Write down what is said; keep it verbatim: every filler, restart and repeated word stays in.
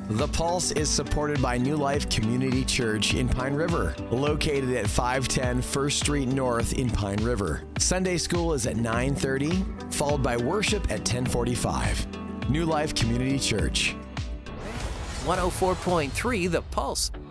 The Pulse is supported by New Life Community Church in Pine River, located at five ten First Street North in Pine River. Sunday school is at nine thirty, followed by worship at ten forty-five. New Life Community Church. one oh four point three The Pulse.